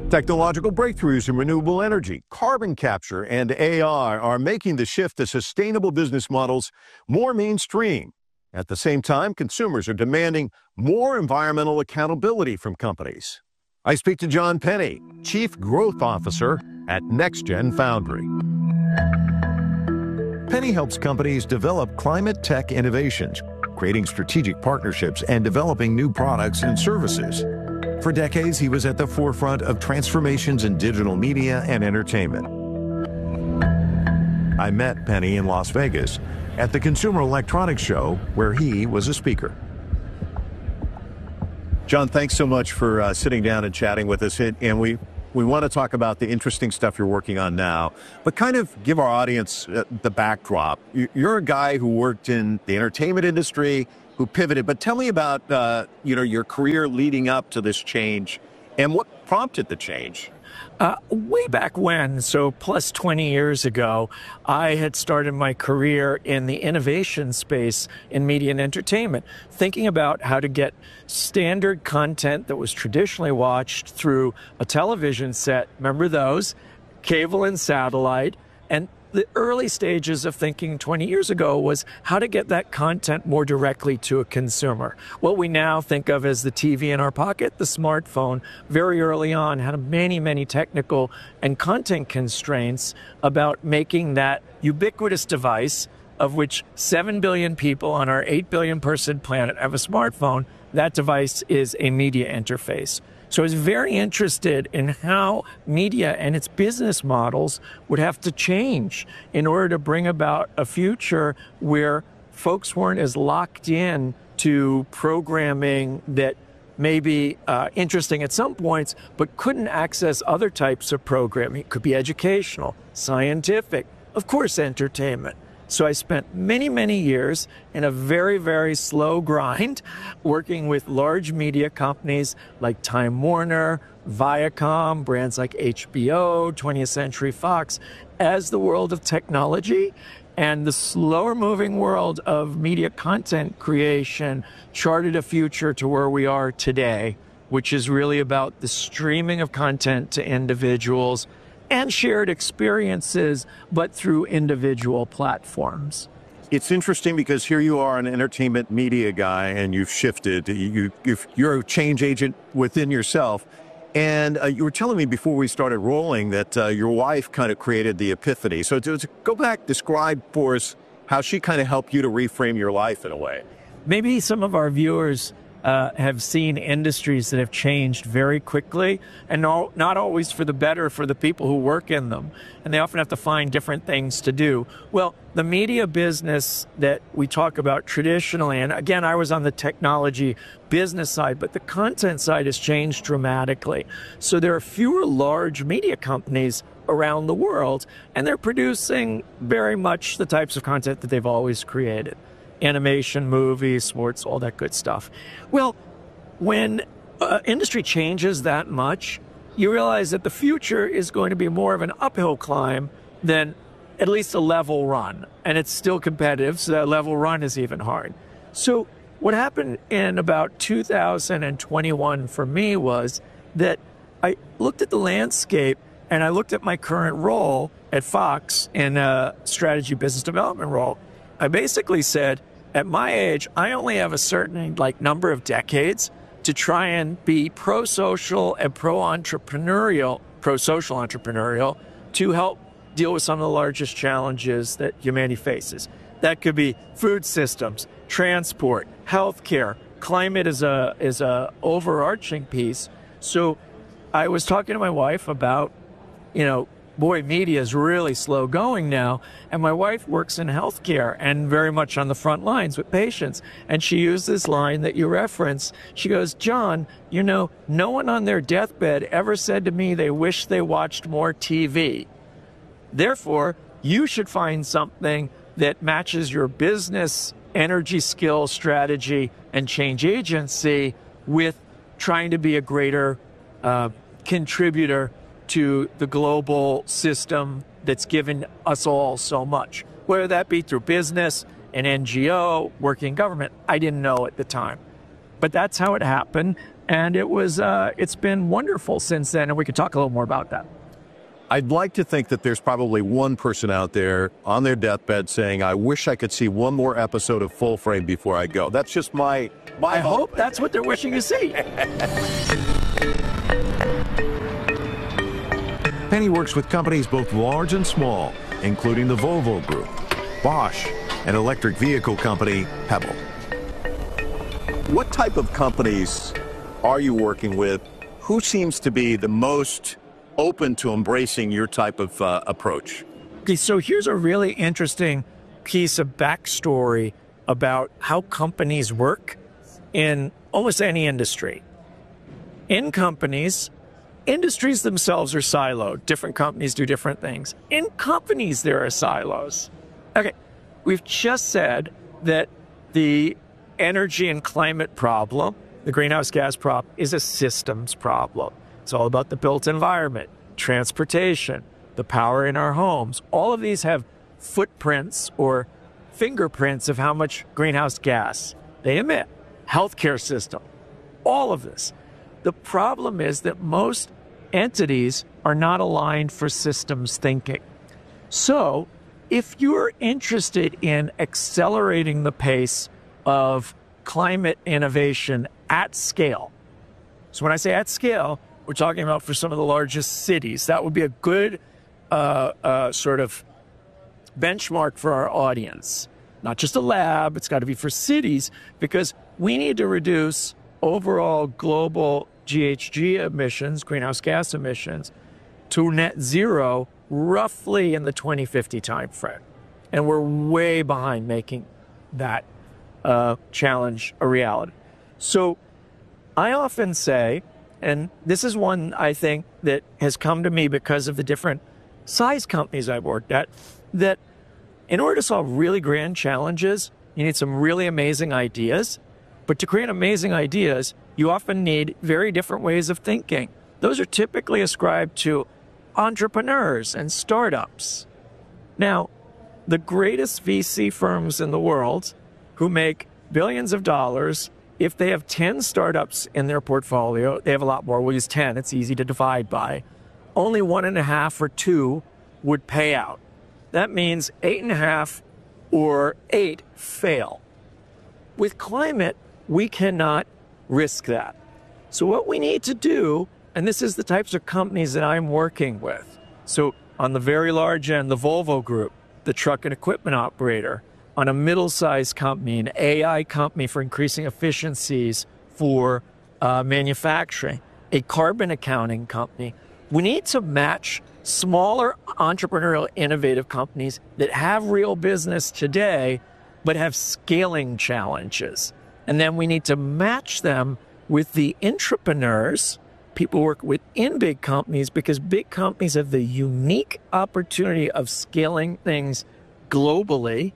Technological breakthroughs in renewable energy, carbon capture, and AI are making the shift to sustainable business models more mainstream. At the same time, consumers are demanding more environmental accountability from companies. I speak to John Penny, Chief Growth Officer at NextGen Foundry. Penny helps companies develop climate tech innovations, creating strategic partnerships and developing new products and services. For decades, he was at the forefront of transformations in digital media and entertainment. I met Penny in Las Vegas at the Consumer Electronics Show, where he was a speaker. John, thanks so much for sitting down and chatting with us. And we want to talk about the interesting stuff you're working on now, but kind of give our audience the backdrop. You're a guy who worked in the entertainment industry, who pivoted, but tell me about your career leading up to this change and what prompted the change. Way back when, so plus 20 years ago, I had started my career in the innovation space in media and entertainment, thinking about how to get standard content that was traditionally watched through a television set, remember those, cable and satellite, and the early stages of thinking 20 years ago was how to get that content more directly to a consumer. What we now think of as the TV in our pocket, the smartphone, very early on had many, many technical and content constraints about making that ubiquitous device, of which 7 billion people on our 8 billion person planet have a smartphone. That device is a media interface. So I was very interested in how media and its business models would have to change in order to bring about a future where folks weren't as locked in to programming that may be interesting at some points, but couldn't access other types of programming. It could be educational, scientific, of course, entertainment. So I spent many, many years in a very, very slow grind working with large media companies like Time Warner, Viacom, brands like HBO, 20th Century Fox, as the world of technology and the slower moving world of media content creation charted a future to where we are today, which is really about the streaming of content to individuals and shared experiences, but through individual platforms. It's interesting because here you are, an entertainment media guy, and you've shifted. You're a change agent within yourself. And you were telling me before we started rolling that your wife kind of created the epiphany. So to go back, describe for us how she kind of helped you to reframe your life in a way. Maybe some of our viewers have seen industries that have changed very quickly and not always for the better for the people who work in them. And they often have to find different things to do. Well, the media business that we talk about traditionally, and again, I was on the technology business side, but the content side has changed dramatically. So there are fewer large media companies around the world, and they're producing very much the types of content that they've always created. Animation, movies, sports, all that good stuff. Well, when industry changes that much, you realize that the future is going to be more of an uphill climb than at least a level run. And it's still competitive, so that level run is even hard. So what happened in about 2021 for me was that I looked at the landscape and I looked at my current role at Fox in a strategy business development role. I basically said, at my age, I only have a certain number of decades to try and be pro-social and pro-social entrepreneurial to help deal with some of the largest challenges that humanity faces. That could be food systems, transport, healthcare, climate is a overarching piece. So I was talking to my wife about, boy, media is really slow going now. And my wife works in healthcare and very much on the front lines with patients. And she used this line that you referenced. She goes, John, no one on their deathbed ever said to me they wish they watched more TV. Therefore, you should find something that matches your business, energy, skill, strategy, and change agency with trying to be a greater contributor to the global system that's given us all so much, whether that be through business, an NGO, working government. I didn't know at the time. But that's how it happened. And it's been wonderful since then, and we could talk a little more about that. I'd like to think that there's probably one person out there on their deathbed saying, I wish I could see one more episode of Full Frame before I go. That's just my I hope that's what they're wishing to see. Penny works with companies both large and small, including the Volvo Group, Bosch, and electric vehicle company Pebble. What type of companies are you working with? Who seems to be the most open to embracing your type of approach? Okay, so here's a really interesting piece of backstory about how companies work in almost any industry. In companies, industries themselves are siloed. Different companies do different things. In companies, there are silos. Okay, we've just said that the energy and climate problem, the greenhouse gas problem, is a systems problem. It's all about the built environment, transportation, the power in our homes. All of these have footprints or fingerprints of how much greenhouse gas they emit. Healthcare system, all of this. The problem is that most entities are not aligned for systems thinking. So if you're interested in accelerating the pace of climate innovation at scale, so when I say at scale, we're talking about for some of the largest cities. That would be a good sort of benchmark for our audience. Not just a lab, it's got to be for cities, because we need to reduce overall global GHG emissions, greenhouse gas emissions, to net zero roughly in the 2050 timeframe. And we're way behind making that challenge a reality. So I often say, and this is one I think that has come to me because of the different size companies I've worked at, that in order to solve really grand challenges, you need some really amazing ideas. But to create amazing ideas, you often need very different ways of thinking. Those are typically ascribed to entrepreneurs and startups. Now, the greatest VC firms in the world who make billions of dollars, if they have 10 startups in their portfolio, they have a lot more. We'll use 10. It's easy to divide by. Only 1.5 or 2 would pay out. That means 8.5 or 8 fail. With climate, we cannot risk that. So what we need to do, and this is the types of companies that I'm working with. So on the very large end, the Volvo Group, the truck and equipment operator. On a middle-sized company, an AI company for increasing efficiencies for manufacturing, a carbon accounting company. We need to match smaller entrepreneurial innovative companies that have real business today but have scaling challenges. And then we need to match them with the intrapreneurs, people who work within big companies, because big companies have the unique opportunity of scaling things globally.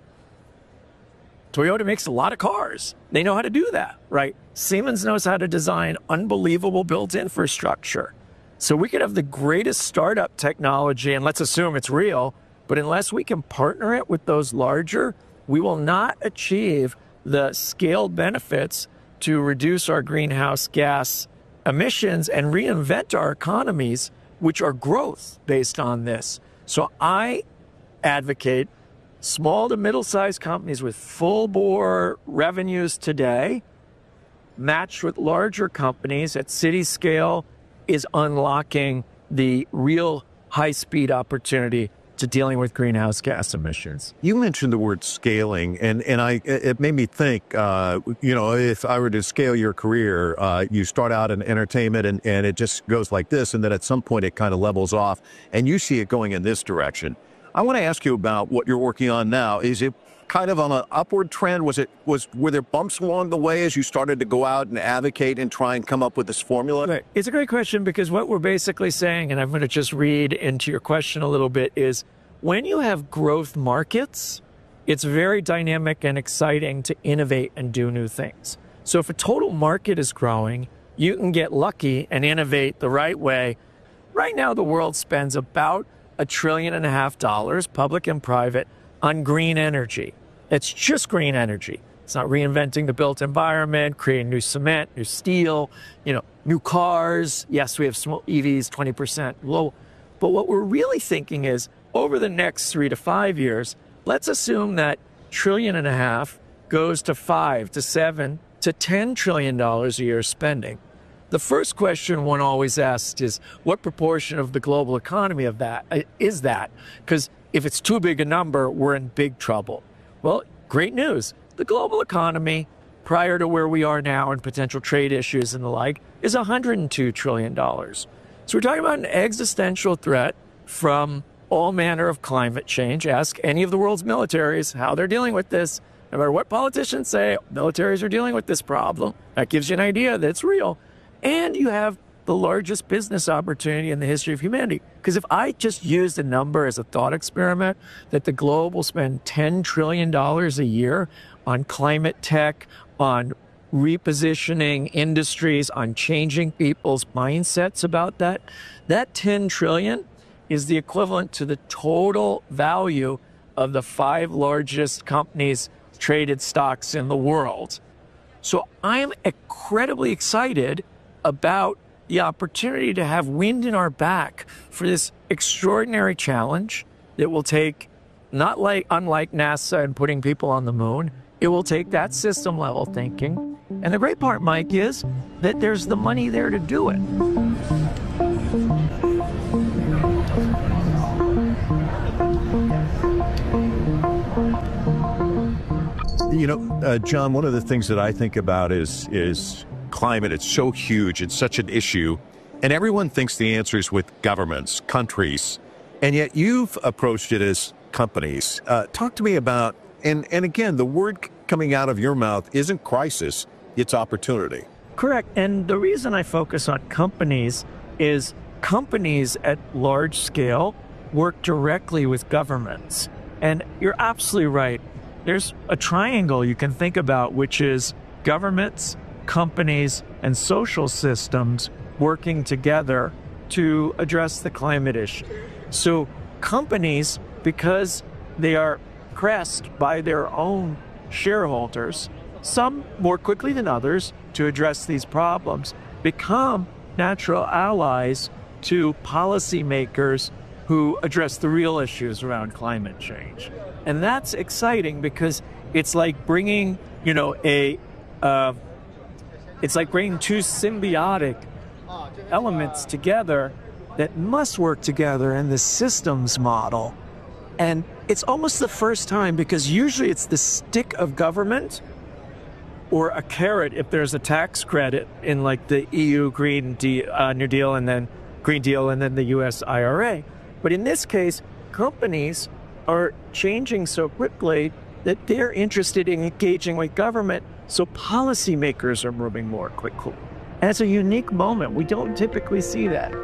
Toyota makes a lot of cars. They know how to do that, right? Siemens knows how to design unbelievable built infrastructure. So we could have the greatest startup technology, and let's assume it's real, but unless we can partner it with those larger, we will not achieve the scaled benefits to reduce our greenhouse gas emissions and reinvent our economies, which are growth based on this. So I advocate small to middle-sized companies with full-bore revenues today, matched with larger companies at city scale, is unlocking the real high-speed opportunity to dealing with greenhouse gas emissions. You mentioned the word scaling, and it made me think, if I were to scale your career, you start out in entertainment and it just goes like this, and then at some point it kind of levels off, and you see it going in this direction. I want to ask you about what you're working on now. Is it kind of on an upward trend? Were there bumps along the way as you started to go out and advocate and try and come up with this formula? Right. It's a great question, because what we're basically saying, and I'm going to just read into your question a little bit, is when you have growth markets, it's very dynamic and exciting to innovate and do new things. So if a total market is growing, you can get lucky and innovate the right way. Right now, the world spends about $1.5 trillion, public and private, on green energy. It's just green energy. It's not reinventing the built environment, creating new cement, new steel, new cars. Yes, we have small EVs, 20% low. But what we're really thinking is over the next 3 to 5 years, let's assume that $1.5 trillion goes to $5 to $7 to $10 trillion a year spending. The first question one always asks is, what proportion of the global economy of that is that? Because if it's too big a number, we're in big trouble. Well, great news. The global economy, prior to where we are now and potential trade issues and the like, is $102 trillion. So we're talking about an existential threat from all manner of climate change. Ask any of the world's militaries how they're dealing with this. No matter what politicians say, militaries are dealing with this problem. That gives you an idea that it's real. And you have the largest business opportunity in the history of humanity. Because if I just used a number as a thought experiment, that the globe will spend $10 trillion a year on climate tech, on repositioning industries, on changing people's mindsets about that, that $10 trillion is the equivalent to the total value of the 5 largest companies traded stocks in the world. So I'm incredibly excited about the opportunity to have wind in our back for this extraordinary challenge that will take, unlike NASA and putting people on the moon, it will take that system level thinking. And the great part, Mike, is that there's the money there to do it. John, one of the things that I think about is climate. It's so huge. It's such an issue. And everyone thinks the answer is with governments, countries. And yet you've approached it as companies. Talk to me about, and again, the word coming out of your mouth isn't crisis, it's opportunity. Correct. And the reason I focus on companies is companies at large scale work directly with governments. And you're absolutely right. There's a triangle you can think about, which is governments, companies, and social systems working together to address the climate issue. So companies, because they are pressed by their own shareholders, some more quickly than others, to address these problems, become natural allies to policymakers who address the real issues around climate change. And that's exciting because it's like bringing, it's like bringing two symbiotic elements together that must work together in the systems model. And it's almost the first time, because usually it's the stick of government or a carrot if there's a tax credit in like the EU New Deal and then Green Deal and then the US IRA. But in this case, companies are changing so quickly that they're interested in engaging with government, so policymakers are moving more quickly. And it's a unique moment. We don't typically see that.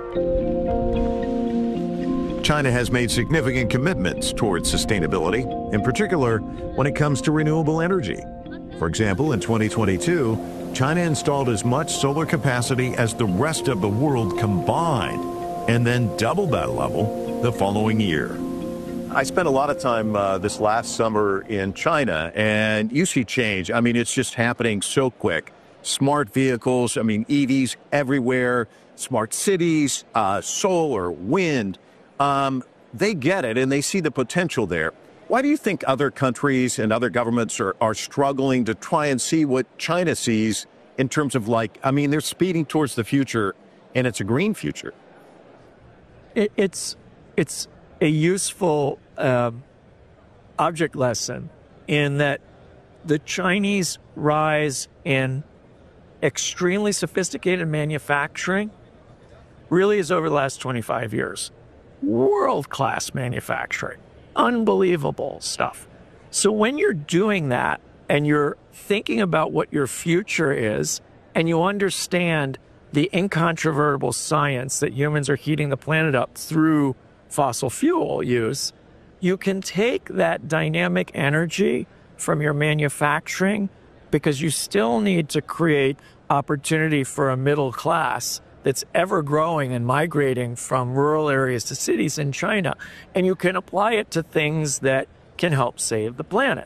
China has made significant commitments towards sustainability, in particular when it comes to renewable energy. For example, in 2022, China installed as much solar capacity as the rest of the world combined, and then doubled that level the following year. I spent a lot of time this last summer in China, and you see change. I mean, it's just happening so quick. Smart vehicles, EVs everywhere, smart cities, solar, wind. They get it, and they see the potential there. Why do you think other countries and other governments are struggling to try and see what China sees in terms of they're speeding towards the future, and it's a green future? It's a useful object lesson in that the Chinese rise in extremely sophisticated manufacturing really is over the last 25 years. World-class manufacturing. Unbelievable stuff. So when you're doing that and you're thinking about what your future is and you understand the incontrovertible science that humans are heating the planet up through fossil fuel use, you can take that dynamic energy from your manufacturing, because you still need to create opportunity for a middle class that's ever growing and migrating from rural areas to cities in China. And you can apply it to things that can help save the planet.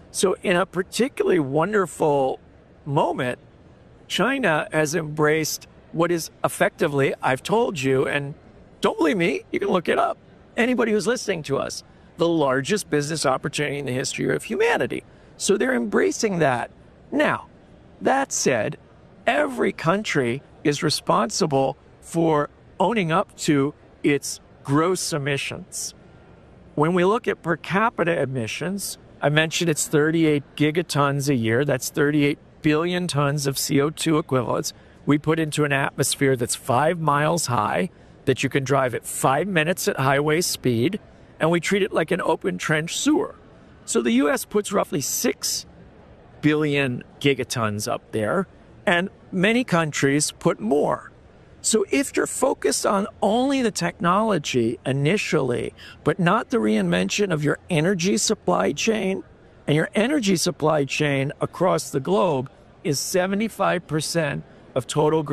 So in a particularly wonderful moment, China has embraced what is effectively, I've told you, and don't believe me, you can look it up. Anybody who's listening to us, the largest business opportunity in the history of humanity. So they're embracing that. Now, that said, every country is responsible for owning up to its gross emissions. When we look at per capita emissions, I mentioned it's 38 gigatons a year. That's 38 billion tons of CO2 equivalents we put into an atmosphere that's 5 miles high, that you can drive at 5 minutes at highway speed, and we treat it like an open trench sewer. So the U.S. puts roughly 6 billion gigatons up there, and many countries put more. So if you're focused on only the technology initially, but not the reinvention of your energy supply chain, and your energy supply chain across the globe is 75% of total